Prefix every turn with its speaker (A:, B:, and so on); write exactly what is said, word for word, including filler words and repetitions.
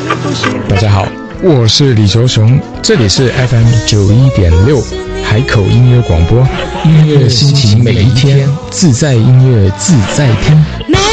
A: 大家好，我是李球雄，这里是 F M 九一点六海口音乐广播，音乐心情每一天，自在音乐自在听。